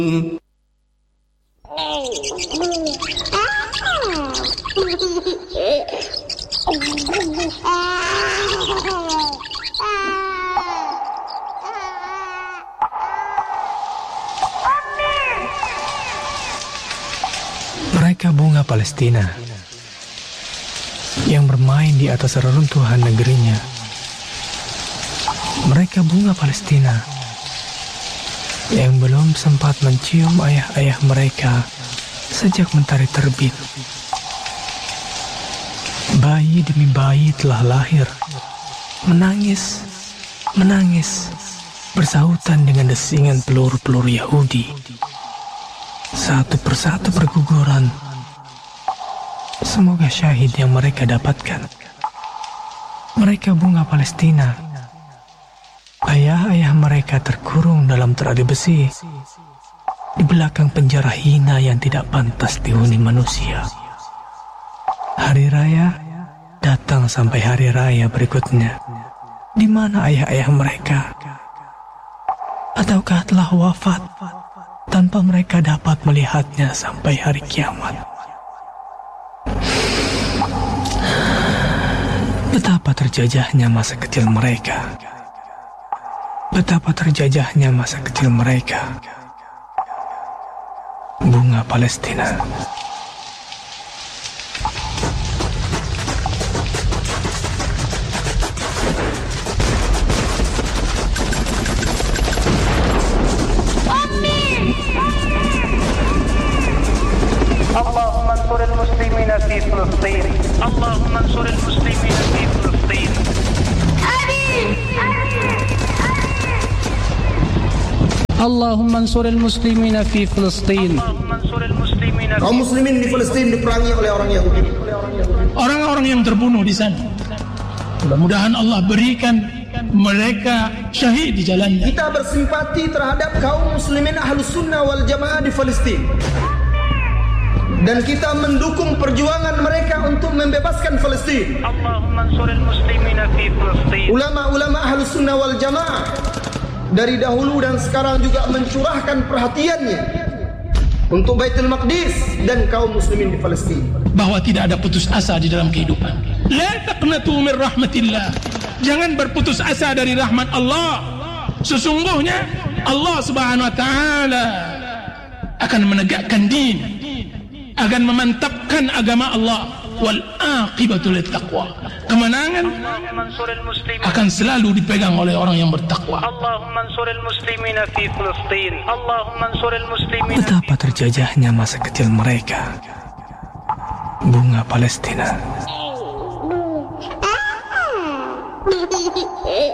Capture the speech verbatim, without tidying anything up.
Mereka bunga Palestina yang bermain di atas reruntuhan negerinya. Mereka bunga Palestina yang belum sempat mencium ayah-ayah mereka sejak mentari terbit. Bayi demi bayi telah lahir, menangis, menangis, bersahutan dengan desingan peluru-peluru Yahudi. Satu persatu berguguran. Semoga syahid yang mereka dapatkan. Mereka bunga Palestina. Ayah-ayah mereka terkurung dalam terali besi di belakang penjara hina yang tidak pantas dihuni manusia. Hari raya datang sampai hari raya berikutnya. Di mana ayah-ayah mereka? Ataukah telah wafat tanpa mereka dapat melihatnya sampai hari kiamat? Betapa terjajahnya masa kecil mereka. Betapa terjajahnya masa kecil mereka. Bunga Palestina. Allahumma ansur al-muslimina fi Filistin. Allahumma ansur al-muslimina fi Filistin. Allahumma ansur al-muslimina fi Filistin. Kaum muslimin di Palestina diperangi oleh orang Yahudi. Orang-orang yang terbunuh di sana, mudah-mudahan Allah berikan mereka syahid di jalannya. Kita bersimpati terhadap kaum muslimin Ahlus Sunnah wal Jamaah di Palestina. Dan kita mendukung perjuangan mereka untuk membebaskan Palestina. Allahumma ansur al-muslimina fi Filistin. Ulama-ulama Ahlus Sunnah wal Jamaah dari dahulu dan sekarang juga mencurahkan perhatiannya untuk Baitul Maqdis dan kaum muslimin di Palestina. Bahwa tidak ada putus asa di dalam kehidupan. La taqnatu min rahmatillah. Jangan berputus asa dari rahmat Allah. Sesungguhnya Allah Subhanahu wa taala akan menegakkan din, akan memantapkan agama Allah. Wal aqibatu lit taqwa. Kemenangan akan selalu dipegang oleh orang yang bertakwa. Allahumma ansur al-muslimina fi Filistin. Allahumma ansur al-muslimina. Betapa terjajahnya masa kecil mereka. Bunga Palestina.